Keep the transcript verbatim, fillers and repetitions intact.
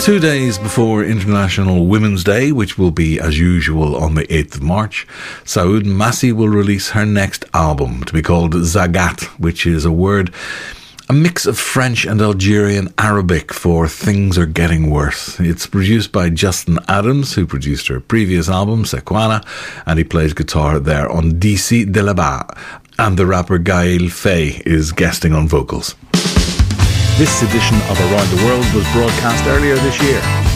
Two days before International Women's Day, which will be as usual on the eighth of March, Saoud Massi will release her next album, to be called Zagat, which is a word, a mix of French and Algerian Arabic for things are getting worse. It's produced by Justin Adams, who produced her previous album, Sequana, and he plays guitar there on D C de là-bas. And the rapper Gaël Faye is guesting on vocals. This edition of Around the World was broadcast earlier this year.